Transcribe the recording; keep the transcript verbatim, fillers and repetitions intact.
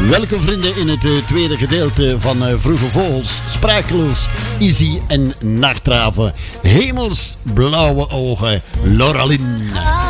Welkom vrienden in het uh, tweede gedeelte van uh, Vroege Vogels, Sprakeloos, Izzy en Nachtraven. Hemelsblauwe ogen, Lauralien.